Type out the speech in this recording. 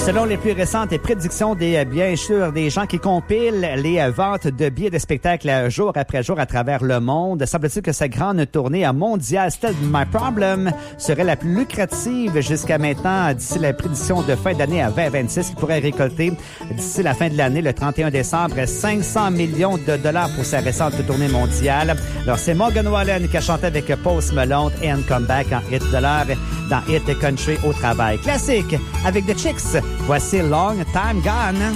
Selon les plus récentes prédictions bien sûr, des gens qui compilent les ventes de billets de spectacle jour après jour à travers le monde, semble-t-il que sa grande tournée mondiale Still My Problem serait la plus lucrative jusqu'à maintenant d'ici la prédiction de fin d'année à 2026 qui pourrait récolter d'ici la fin de l'année, le 31 décembre, 500 millions de dollars pour sa récente tournée mondiale. Alors, c'est Morgan Wallen qui a chanté avec Post Malone and Comeback en hit dollar dans Hit Country au travail. Classique avec The Chicks. Voici Long Time Gone.